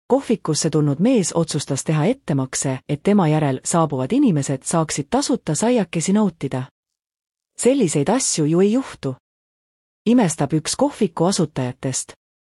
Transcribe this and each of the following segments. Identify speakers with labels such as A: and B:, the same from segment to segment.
A: Kohvikusse tulnud mees otsustas teha ettemakse, et tema järel saabuvad inimesed saaksid tasuta saiakesi nautida. Selliseid asju ju ei juhtu. Imestab üks kohviku asutajatest.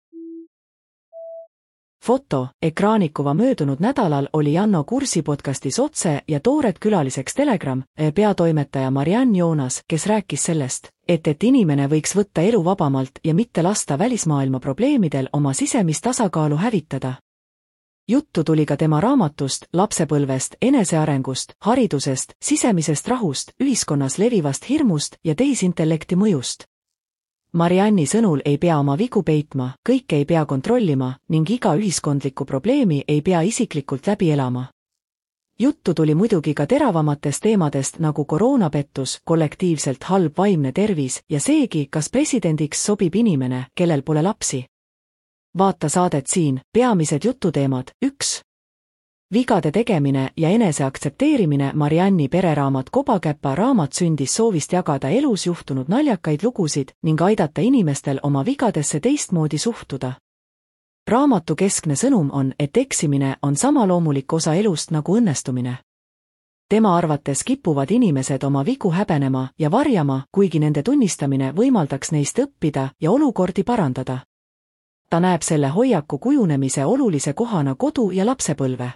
A: Foto, ekraanikuva möödunud nädalal oli Janno Kursi podcastis Otse ja toored külaliseks Telegram peatoimetaja Mariann Joonas, kes rääkis sellest, et inimene võiks võtta elu vabamalt ja mitte lasta välismaailma probleemidel oma sisemist tasakaalu hävitada. Juttu tuli ka tema raamatust, lapsepõlvest, enesearengust, haridusest, sisemisest rahust, ühiskonnas levivast hirmust ja tehisintellekti mõjust. Marianni sõnul ei pea oma vigu peitma, kõike ei pea kontrollima ning iga ühiskondlikku probleemi ei pea isiklikult läbi elama. Juttu tuli muidugi ka teravamatest teemadest nagu koroonapettus, kollektiivselt halb vaimne tervis ja seegi, kas presidendiks sobib inimene, kellel pole lapsi. Vaata saadet siin, peamised jututeemad, 1. Vigade tegemine ja enese aktsepteerimine. Marianni pereraamat Kobakäpa raamat sündis soovist jagada elus juhtunud naljakaid lugusid ning aidata inimestel oma vigadesse teistmoodi suhtuda. Raamatu keskne sõnum on, et eksimine on sama loomulik osa elust nagu õnnestumine. Tema arvates kipuvad inimesed oma vigu häbenema ja varjama, kuigi nende tunnistamine võimaldaks neist õppida ja olukordi parandada. Ta näeb selle hoiaku kujunemise olulise kohana kodu- ja lapsepõlve.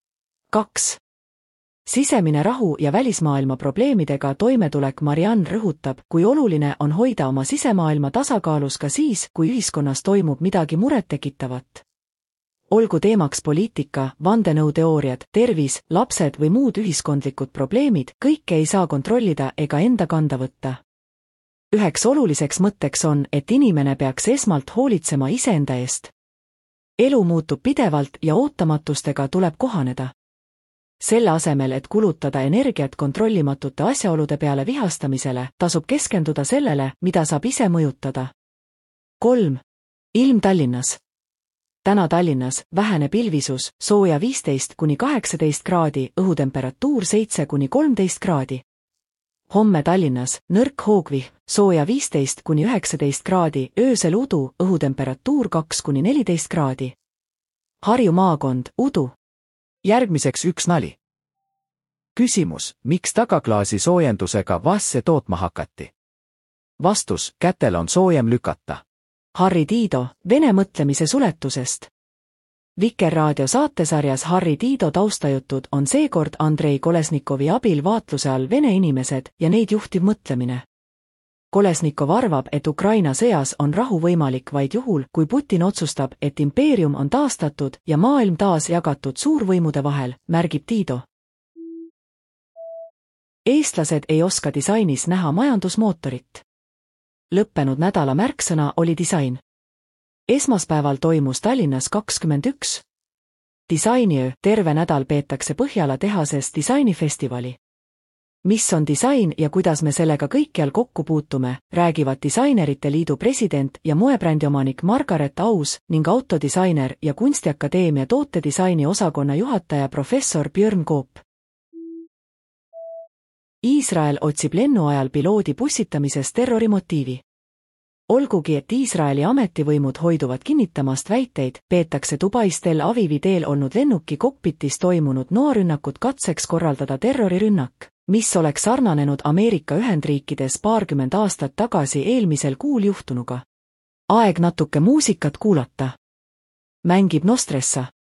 A: 2. Sisemine rahu ja välismaailma probleemidega toimetulek. Mariann rõhutab, kui oluline on hoida oma sisemaailma tasakaalus ka siis, kui ühiskonnas toimub midagi murettekitavat. Olgu teemaks poliitika, vandenõuteooriad, tervis, lapsed või muud ühiskondlikud probleemid, kõike ei saa kontrollida ega enda kanda võtta. Üheks oluliseks mõtteks on, et inimene peaks esmalt hoolitsema iseenda eest. Elu muutub pidevalt ja ootamatustega tuleb kohaneda. Selle asemel, et kulutada energiat kontrollimatute asjaolude peale vihastamisele, tasub keskenduda sellele, mida saab ise mõjutada. 3. Ilm Tallinnas. Täna Tallinnas vähene pilvisus, sooja 15–18 kraadi, õhutemperatuur 7–13 kraadi. Homme Tallinnas nõrk hoogvihm, sooja 15–19 kraadi, öösel udu, õhutemperatuur 2–14 kraadi. Harju maakond, udu.
B: Järgmiseks üks nali. Küsimus, miks tagaklaasi soojendusega vasse tootma hakati? Vastus, kätel on soojem lükata.
A: Harri Tiido, vene mõtlemise suletusest. Vikerraadio saatesarjas Harri Tiido taustajutud on seekord Andrei Kolesnikovi abil vaatluse all vene inimesed ja neid juhtiv mõtlemine. Kolesnikov arvab, et Ukraina sõjas on rahu võimalik vaid juhul, kui Putin otsustab, et impeerium on taastatud ja maailm taas jagatud suurvõimude vahel, märgib Tiido. Eestlased ei oska disainis näha majandusmootorit. Lõppenud nädala märksõna oli disain. Esmaspäeval toimus Tallinnas 21. disainiöö, terve nädal peetakse Põhjala tehases disainifestivali. Mis on disain ja kuidas me sellega kõikjal kokku puutume, räägivad Disainerite Liidu president ja moebrändiomanik Margaret Aus ning autodisainer ja Kunstiakadeemia tootedisaini osakonna juhataja professor Björn Koop. Iisrael otsib lennuajal piloodi pussitamises terrorimotiivi. Olgugi, et Iisraeli ametivõimud hoiduvad kinnitamast väiteid, peetakse Dubais Tel Avivi teel olnud lennuki kokpitis toimunud noarünnakut katseks korraldada terrorirünnak, mis oleks sarnanenud Ameerika Ühendriikides 20 aastat tagasi eelmisel kuul juhtunuga. Aeg natuke muusikat kuulata. Mängib Nostressa.